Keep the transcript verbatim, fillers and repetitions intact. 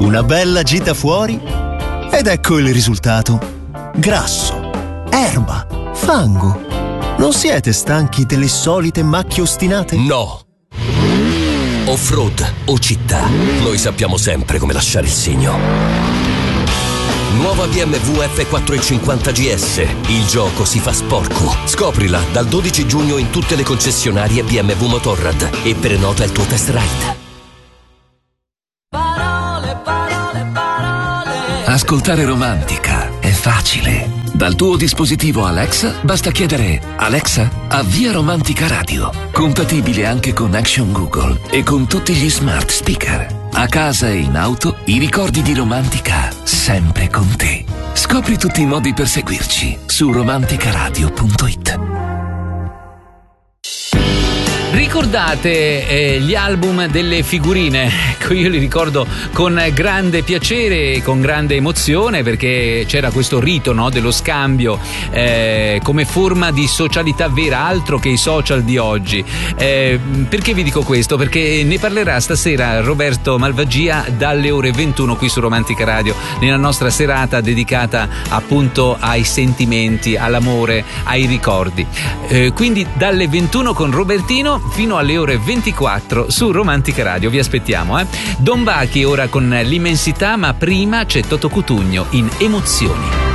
Una bella gita fuori ed ecco il risultato. Grasso, erba, fango. Non siete stanchi delle solite macchie ostinate? No! Off-road o città, noi sappiamo sempre come lasciare il segno. Nuova B M W F quattrocentocinquanta G S. Il gioco si fa sporco. Scoprila dal dodici giugno in tutte le concessionarie B M W Motorrad e prenota il tuo test ride. Parole, parole, parole. Ascoltare Romantica è facile. Dal tuo dispositivo Alexa basta chiedere: Alexa, avvia Romantica Radio. Compatibile anche con Action Google e con tutti gli smart speaker. A casa e in auto, i ricordi di Romantica sempre con te. Scopri tutti i modi per seguirci su romanticaradio punto it. Ricordate eh, gli album delle figurine? Ecco, io li ricordo con grande piacere e con grande emozione, perché c'era questo rito, no, dello scambio eh, come forma di socialità vera, altro che i social di oggi. Eh, perché vi dico questo? Perché ne parlerà stasera Roberto Malvagia dalle ore ventuno qui su Romantica Radio, nella nostra serata dedicata appunto ai sentimenti, all'amore, ai ricordi. Eh, quindi dalle ventuno con Robertino fino alle ore ventiquattro su Romantica Radio. Vi aspettiamo, eh? Don Bachi ora con l'immensità, ma prima c'è Toto Cutugno in Emozioni.